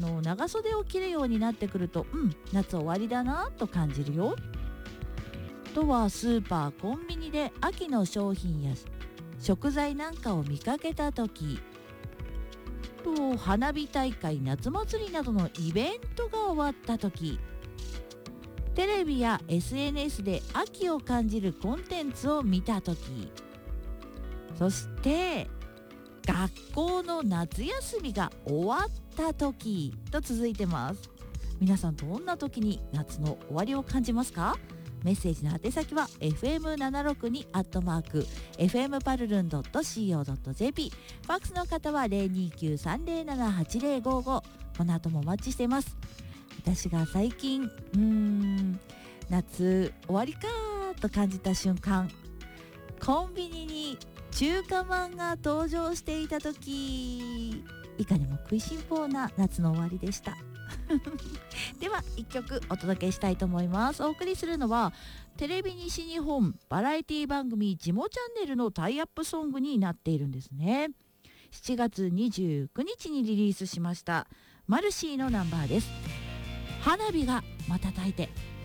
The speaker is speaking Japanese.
長袖を着るようになってくると、夏終わりだなと感じるよ。とはスーパーコンビニで秋の商品や食材なんかを見かけた時と、花火大会、夏祭りなどのイベントが終わった時、テレビや SNS で秋を感じるコンテンツを見た時、そして学校の夏休みが終わった時と続いてます。皆さんどんな時に夏の終わりを感じますか？メッセージの宛先は fm762@fmparlun.co.jp、 ファックスの方は 029-307-8055。 この後もお待ちしています。私が最近夏終わりかと感じた瞬間、コンビニに中華まんが登場していた時、いかにも食いしん坊な夏の終わりでしたでは一曲お届けしたいと思います。お送りするのはテレビ西日本バラエティ番組ジモチャンネルのタイアップソングになっているんですね。7月29日にリリースしましたマルシーのナンバーです。花火が瞬いて。